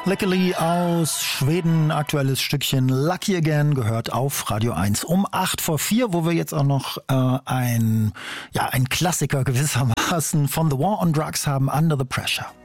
Luckily aus Schweden, aktuelles Stückchen Lucky Again gehört auf Radio 1 um 3:08, wo wir jetzt auch noch ein Klassiker gewissermaßen von The War on Drugs haben, Under the Pressure.